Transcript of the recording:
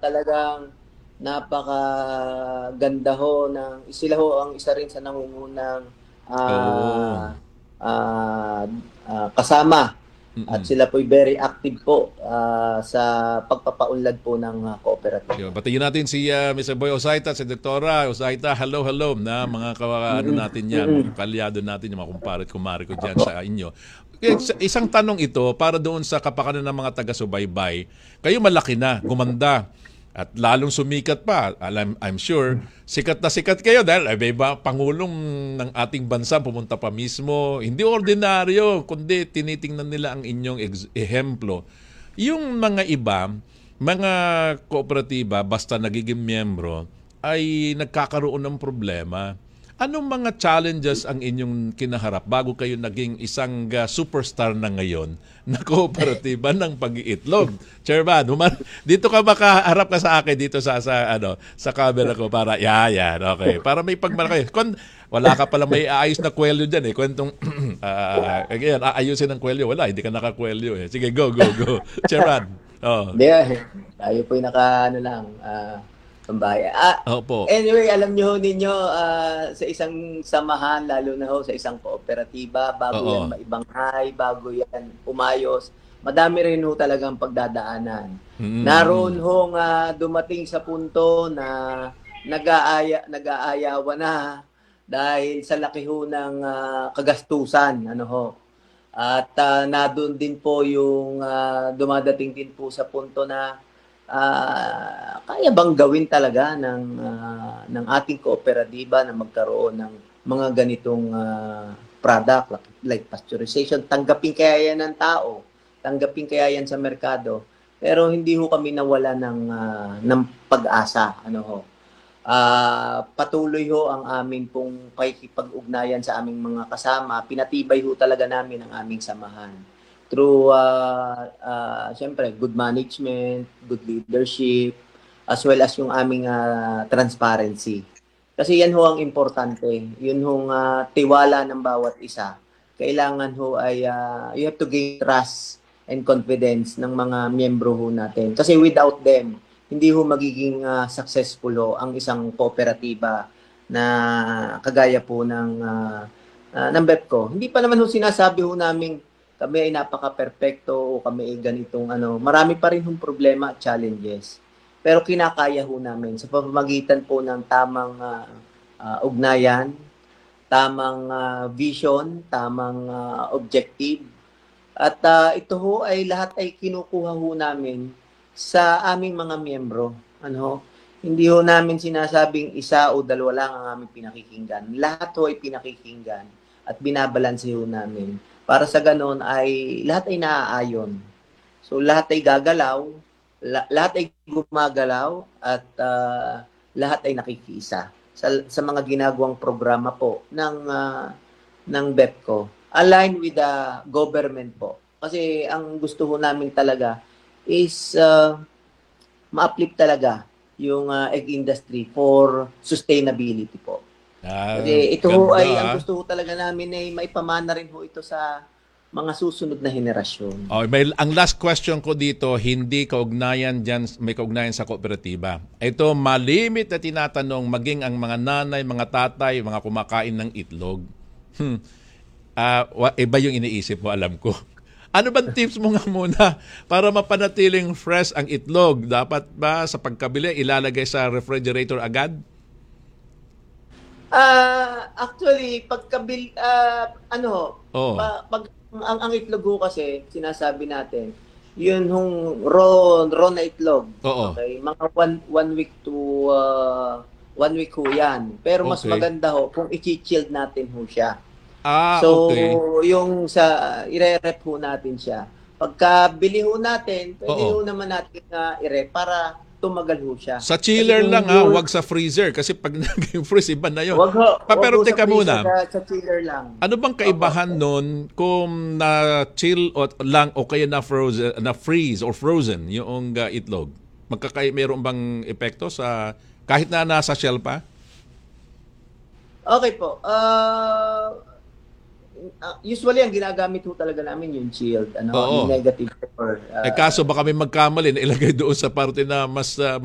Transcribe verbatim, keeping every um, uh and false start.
talagang napakaganda ho ng sila ho ang isa rin sa nangungunang, Oo. ah, ah, ah, kasama at Mm. sila po'y very active po, ah, sa pagpapaunlad po ng, ah, Yun, kooperatiba. batiin natin si, ah, mister Boy Osayta, si Doktora Osayta. Hello, hello na mga ka ano Mm, natin yan, mga mm. kaalyado natin, yung mga kumpare at kumare ko diyan Opo. sa inyo. Eh, sa isang tanong ito para doon sa kapakanan ng mga taga-subaybay. Kayo malaki na, gumanda, at lalong sumikat pa. Alam, I'm sure, sikat na sikat kayo dahil ay, iba pangulong ng ating bansa pumunta pa mismo. Hindi ordinaryo, kundi tinitingnan nila ang inyong ex- ehemplo. Yung mga iba, mga kooperatiba, basta nagiging miyembro, ay nagkakaroon ng problema. Anong mga challenges ang inyong kinaharap bago kayo naging isang uh, superstar na ngayon na kooperatiba ng pag-iitlog? Chairman, human, dito ka makaharap ka sa akin dito sa sa ano sa camera ko para yeah, yan, okay. Para may pagmalaki. Kung wala ka pala may aayos na kwelyo diyan eh. Kwentong uh, again, aayusin ng kwelyo, wala, hindi ka nakakwelyo eh. Sige, go, go, go. Chairman. Oh. Hindi, eh, tayo po'y naka-ano lang, ah, pambaya. Ah, Opo. anyway, alam niyo ho ninyo, ah, sa isang samahan, lalo na ho sa isang kooperatiba, bago yan Oo. maibanghay, bago yan umayos, madami rin ho talagang pagdadaanan. Naroon Mm-mm. hong ah, dumating sa punto na nag-aaya, nag-aayawan na dahil sa laki ho ng ah, kagastusan, ano ho. At uh, nandun din po yung ah, dumadating din po sa punto na ah, kaya bang gawin talaga ng ah, ng ating kooperatiba na magkaroon ng mga ganitong ah, product like, like pasteurization, tanggapin kaya yan ng tao, tanggapin kaya yan sa merkado. Pero hindi ho kami nawala ng ah, ng pag-asa, ano ho. Ah, patuloy ho ang amin pong pakikipag-ugnayan sa aming mga kasama. Pinatibay ho talaga namin ang aming samahan through ah, ah, siyempre good management, good leadership, as well as yung aming ah, transparency. Kasi yan ho ang importante. Yun hong ah, tiwala ng bawat isa. Kailangan ho ay ah, you have to gain trust and confidence ng mga miyembro ho natin. Kasi without them, hindi ho magiging ah, successful ho ang isang kooperatiba na kagaya po ng uh, uh, ng BEPCO. Hindi pa naman ho sinasabi ho namin kami ay napaka-perpekto o kami ay ganitong ano. Marami pa rin hong problema at challenges. Pero kinakaya ho namin sa pamamagitan po ng tamang ah, ah, ugnayan, tamang ah, vision, tamang ah, objective. At ah, ito ho ay lahat ay kinukuha ho namin sa aming mga miyembro. Ano ho? Hindi ho namin sinasabing isa o dalawa lang ang aming pinakikinggan. Lahat ho ay pinakikinggan at binabalanse ho namin. Para sa ganon ay lahat ay naaayon. So lahat ay gagalaw, la- lahat ay gumagalaw at ah, lahat ay nakikiisa sa, sa mga ginagawang programa po ng ah, ng BEPCO align with the government po. Kasi ang gusto ho namin talaga is uh, ma-uplift talaga yung uh, egg industry for sustainability po. Ah, Kasi ito ho ganda ay, ang ah. gusto ho talaga namin ay maipamana rin ho ito sa mga susunod na henerasyon. Oh, may, ang last question ko dito, hindi kaugnayan dyan, may kaugnayan sa kooperatiba. Ito, malimit na tinatanong, maging ang mga nanay, mga tatay, mga kumakain ng itlog. Hmm. Ah, wa- iba yung iniisip mo, alam ko. Ano bang tips mo nga muna para mapanatiling fresh ang itlog? Dapat ba sa pagkabili ilalagay sa refrigerator agad? Ah, actually pagkabil ah, ano, Oh, pa, pag ang, ang itlog ho kasi sinasabi natin, yun hong raw raw na itlog. oo. Okay, mga one one week to uh, one week ho yan. Pero mas Okay. maganda ho kung i-chilled natin ho siya. Ah, So, okay. yung sa ire-rep ho natin siya. Pagka bili ho natin, pwede ho Oo. naman natin na i-rep para tumagal ho siya. Sa Kasi chiller kung lang hindi ha, ho, wag sa freezer kasi pag naging freeze iba na 'yon. wag ho, Pa, wag pero ho sa teka freezer, muna, sa, sa chiller lang. ano bang Opo. kaibahan nun kung na chill o lang o kaya na frozen na freeze or frozen yung uh, itlog? Magkakay mayroon bang epekto sa kahit na nasa shell pa? Okay po. Uh, usually, ang ginagamit ho talaga namin yung chilled, ano, yung Oo. negative or Eh uh, kaso baka may magkamali na ilagay doon sa parte na mas uh,